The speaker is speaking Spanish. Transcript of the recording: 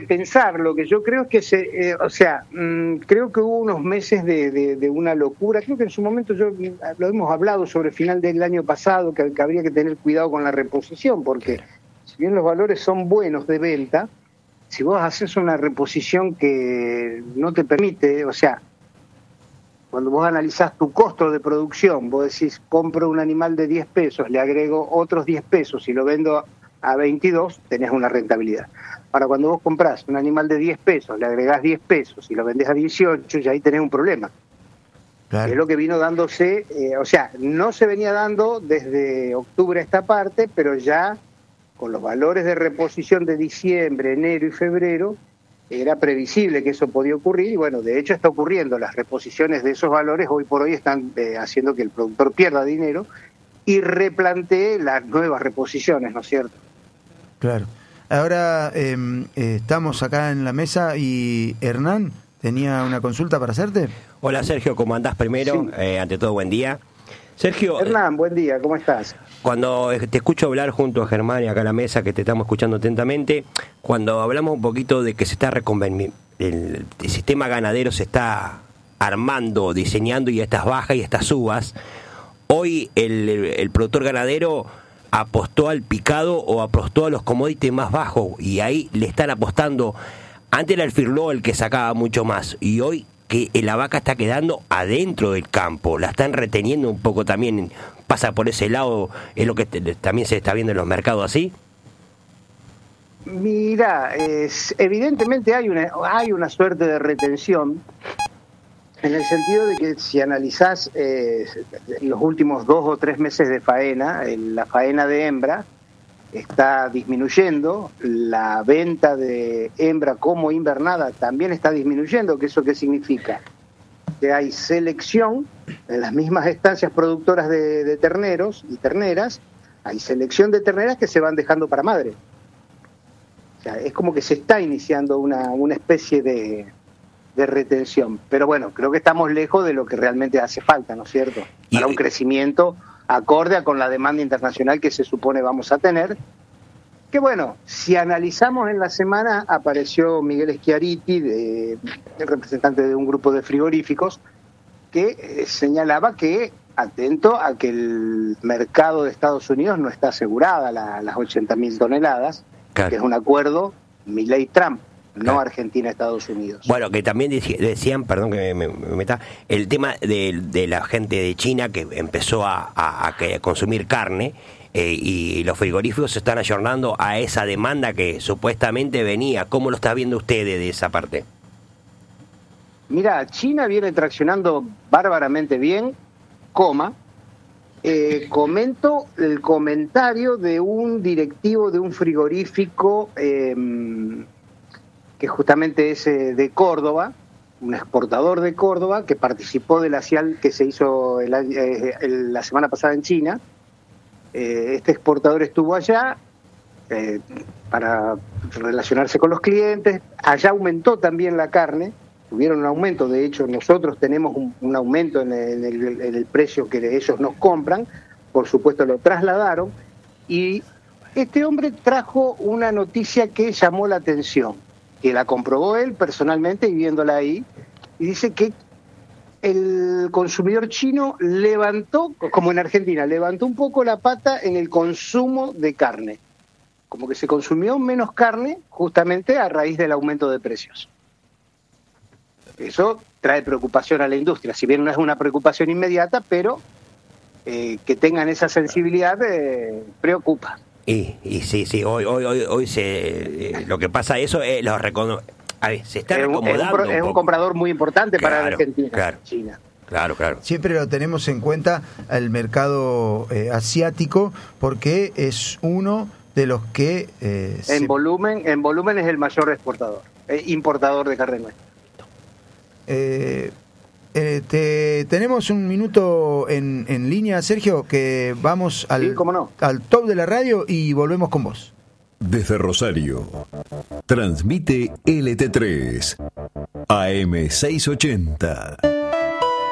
repensar. Lo que yo creo es que creo que hubo unos meses de una locura. Creo que en su momento lo hemos hablado sobre el final del año pasado, que habría que tener cuidado con la reposición, porque si bien los valores son buenos de venta, si vos haces una reposición que no te permite, o sea, cuando vos analizás tu costo de producción, vos decís, compro un animal de 10 pesos, le agrego otros 10 pesos y lo vendo a 22, tenés una rentabilidad. Ahora, cuando vos comprás un animal de 10 pesos, le agregás 10 pesos y lo vendés a 18, ya ahí tenés un problema. Claro. Es lo que vino dándose, no se venía dando desde octubre a esta parte, pero ya con los valores de reposición de diciembre, enero y febrero, era previsible que eso podía ocurrir y bueno, de hecho está ocurriendo. Las reposiciones de esos valores hoy por hoy están haciendo que el productor pierda dinero y replantee las nuevas reposiciones, ¿no es cierto? Claro. Ahora estamos acá en la mesa y Hernán tenía una consulta para hacerte. Hola Sergio, ¿cómo andás primero? Sí. Ante todo, buen día. Sergio. Hernán, buen día, ¿cómo estás? Cuando te escucho hablar junto a Germán y acá a la mesa, que te estamos escuchando atentamente, cuando hablamos un poquito de que se está el sistema ganadero se está armando, diseñando y estas bajas y estas subas, hoy el productor ganadero apostó al picado o apostó a los commodities más bajos y ahí le están apostando. Antes era el firló el que sacaba mucho más y hoy que la vaca está quedando adentro del campo, la están reteniendo un poco también, pasa por ese lado, es lo que también se está viendo en los mercados así. Mira, evidentemente hay una suerte de retención, en el sentido de que si analizás los últimos 2 o 3 meses de faena, la faena de hembra está disminuyendo, la venta de hembra como invernada también está disminuyendo. ¿Eso qué significa? Que hay selección en las mismas estancias productoras de terneros y terneras, hay selección de terneras que se van dejando para madre. O sea, es como que se está iniciando una especie de retención. Pero bueno, creo que estamos lejos de lo que realmente hace falta, ¿no es cierto? Para un crecimiento acorde con la demanda internacional que se supone vamos a tener. Que bueno, si analizamos en la semana, apareció Miguel Schiariti, representante de un grupo de frigoríficos, que señalaba que, atento a que el mercado de Estados Unidos no está asegurada las 80.000 toneladas, claro, que es un acuerdo Milei-Trump, no Argentina-Estados Unidos. Bueno, que también decían, perdón que me meta, el tema de la gente de China que empezó a consumir carne y los frigoríficos se están ayornando a esa demanda que supuestamente venía. ¿Cómo lo está viendo usted de esa parte? Mira, China viene traccionando bárbaramente bien, comento el comentario de un directivo de un frigorífico que justamente es de Córdoba, un exportador de Córdoba, que participó de la CIAL que se hizo la semana pasada en China. Este exportador estuvo allá para relacionarse con los clientes. Allá aumentó también la carne, tuvieron un aumento. De hecho, nosotros tenemos un aumento en el precio que ellos nos compran. Por supuesto, lo trasladaron. Y este hombre trajo una noticia que llamó la atención, que la comprobó él personalmente y viéndola ahí, y dice que el consumidor chino levantó, como en Argentina, levantó un poco la pata en el consumo de carne, como que se consumió menos carne justamente a raíz del aumento de precios. Eso trae preocupación a la industria, si bien no es una preocupación inmediata, pero que tengan esa sensibilidad preocupa. Y sí, hoy lo que pasa eso se está acomodando. Es un comprador muy importante para Argentina, claro, China. Claro. Siempre lo tenemos en cuenta al mercado asiático porque es uno de los que en volumen es el mayor exportador, importador de carne nuestra. Tenemos un minuto en línea, Sergio, que vamos al top de la radio y volvemos con vos. Desde Rosario, transmite LT3, AM 680.